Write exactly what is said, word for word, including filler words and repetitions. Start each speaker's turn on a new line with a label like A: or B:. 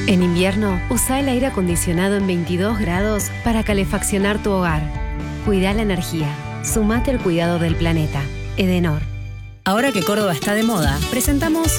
A: En invierno, usa el aire acondicionado en veintidós grados para calefaccionar tu hogar. Cuida la energía. Sumate al cuidado del planeta. Edenor.
B: Ahora que Córdoba está de moda, presentamos